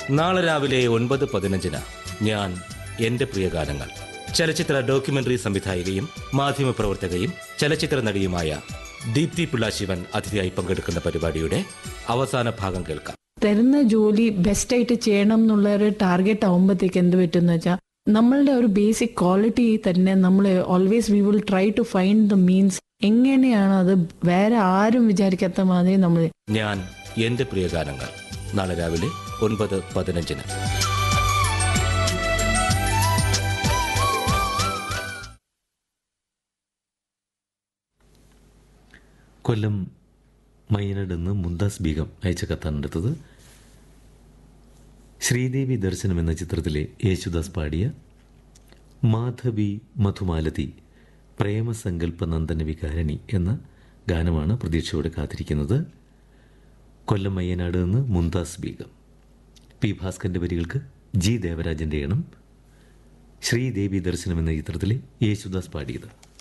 നാളെ രാവിലെ 9:15 ഞാൻ എൻ്റെ പ്രിയ ഗാനങ്ങൾ. ചലച്ചിത്ര ഡോക്യുമെന്ററി സംവിധായികയും മാധ്യമപ്രവർത്തകയും ചലച്ചിത്ര നടിയുമായ ദീപ്തി പിള്ളാശിവൻ അതിഥിയായി പങ്കെടുക്കുന്ന പരിപാടിയുടെ അവസാന ഭാഗം കേൾക്കാം. തരുന്ന ജോലി ബെസ്റ്റായിട്ട് ചെയ്യണം എന്നുള്ള ഒരു ടാർഗറ്റ് ആവുമ്പോഴത്തേക്ക് എന്ത് പറ്റുമെന്ന് വെച്ചാൽ നമ്മളുടെ ഒരു ബേസിക് ക്വാളിറ്റി തന്നെ നമ്മൾ always we will try to find the means എങ്ങനെയാണ് അത് വേറെ ആരും വിചാരിക്കാത്ത മാതിരി നമ്മൾ. ഞാൻ എൻ്റെ പ്രിയ ഗാനങ്ങൾ നാളെ രാവിലെ 9:15. കൊല്ലം മയ്യനാട് നിന്ന് മുംതാസ് ബീഗം അയച്ച കത്താണെടുത്തത്. ശ്രീദേവി ദർശനം എന്ന ചിത്രത്തിലെ യേശുദാസ് പാടിയ മാധവി മധുമാലതി പ്രേമസങ്കല്പ നന്ദന വികാരണി എന്ന ഗാനമാണ് പ്രതീക്ഷയോടെ കാത്തിരിക്കുന്നത്. കൊല്ലം മയ്യനാട് നിന്ന് മുംതാസ് ബീഗം. പി ഭാസ്കരന്റെ വരികൾക്ക് ജി ദേവരാജന്റെ ഈണം. ശ്രീദേവി ദർശനം എന്ന ചിത്രത്തിലെ യേശുദാസ് പാടിയത്.